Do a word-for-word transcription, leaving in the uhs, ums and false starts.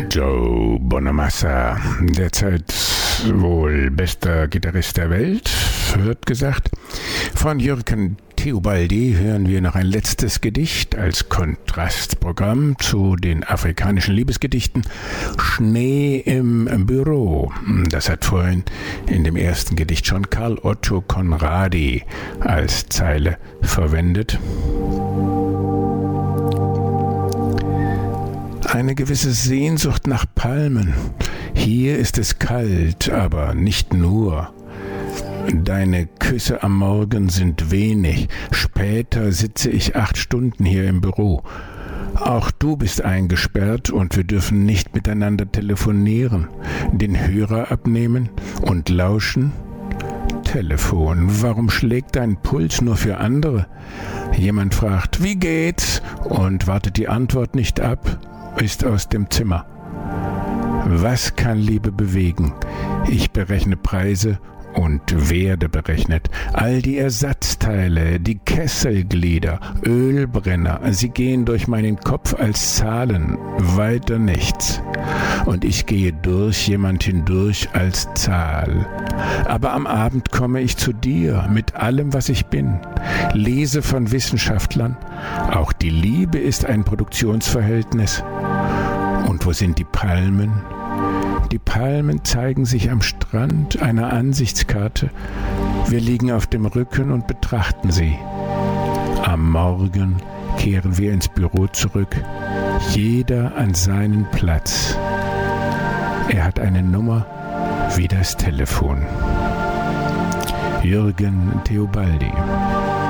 Joe Bonamassa, derzeit wohl bester Gitarrist der Welt, wird gesagt. Von Jürgen Teobaldi hören wir noch ein letztes Gedicht als Kontrastprogramm zu den afrikanischen Liebesgedichten Schnee im Büro. Das hat vorhin in dem ersten Gedicht schon Karl Otto Conradi als Zeile verwendet. Eine gewisse Sehnsucht nach Palmen. Hier ist es kalt, aber nicht nur. Deine Küsse am Morgen sind wenig. Später sitze ich acht Stunden hier im Büro. Auch du bist eingesperrt und wir dürfen nicht miteinander telefonieren, den Hörer abnehmen und lauschen. Telefon, warum schlägt dein Puls nur für andere? Jemand fragt, wie geht's? Und wartet die Antwort nicht ab, ist aus dem Zimmer. Was kann Liebe bewegen? Ich berechne Preise und werde berechnet. All die Ersatzteile, die Kesselglieder, Ölbrenner, sie gehen durch meinen Kopf als Zahlen, weiter nichts. Und ich gehe durch jemand hindurch als Zahl. Aber am Abend komme ich zu dir mit allem, was ich bin. Lese von Wissenschaftlern, auch die Liebe ist ein Produktionsverhältnis. Und wo sind die Palmen? Die Palmen zeigen sich am Strand einer Ansichtskarte. Wir liegen auf dem Rücken und betrachten sie. Am Morgen kehren wir ins Büro zurück, jeder an seinen Platz. Er hat eine Nummer wie das Telefon. Jürgen Teobaldi.